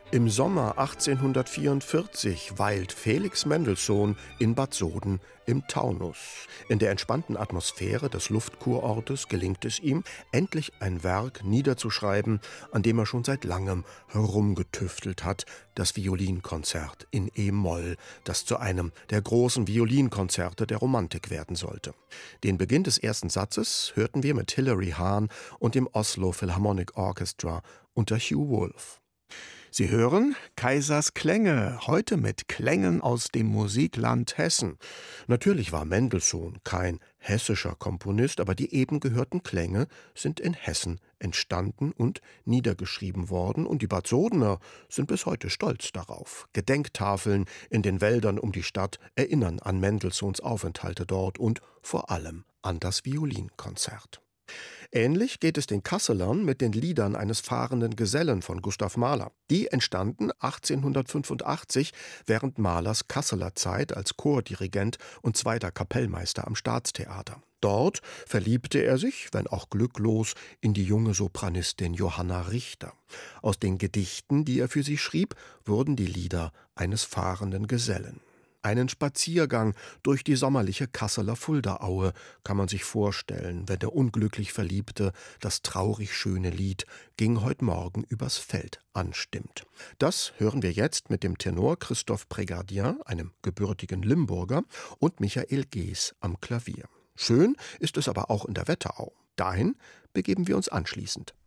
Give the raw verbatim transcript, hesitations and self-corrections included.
Im Sommer achtzehnhundertvierundvierzig weilt Felix Mendelssohn in Bad Soden im Taunus. In der entspannten Atmosphäre des Luftkurortes gelingt es ihm, endlich ein Werk niederzuschreiben, an dem er schon seit langem herumgetüftelt hat, das Violinkonzert in E-Moll, das zu einem der großen Violinkonzerte der Romantik werden sollte. Den Beginn des ersten Satzes hörten wir mit Hilary Hahn und dem Oslo Philharmonic Orchestra unter Hugh Wolf. Sie hören Kaisers Klänge, heute mit Klängen aus dem Musikland Hessen. Natürlich war Mendelssohn kein hessischer Komponist, aber die eben gehörten Klänge sind in Hessen entstanden und niedergeschrieben worden, und die Bad Sodener sind bis heute stolz darauf. Gedenktafeln in den Wäldern um die Stadt erinnern an Mendelssohns Aufenthalte dort und vor allem an das Violinkonzert. Ähnlich geht es den Kasselern mit den Liedern eines fahrenden Gesellen von Gustav Mahler. Die entstanden achtzehnhundertfünfundachtzig während Mahlers Kasseler Zeit als Chordirigent und zweiter Kapellmeister am Staatstheater. Dort verliebte er sich, wenn auch glücklos, in die junge Sopranistin Johanna Richter. Aus den Gedichten, die er für sie schrieb, wurden die Lieder eines fahrenden Gesellen. Einen Spaziergang durch die sommerliche Kasseler Fuldaaue kann man sich vorstellen, wenn der unglücklich Verliebte das traurig schöne Lied »Ging heut Morgen übers Feld« anstimmt. Das hören wir jetzt mit dem Tenor Christophe Prégardien, einem gebürtigen Limburger, und Michael Gees am Klavier. Schön ist es aber auch in der Wetterau. Dahin begeben wir uns anschließend.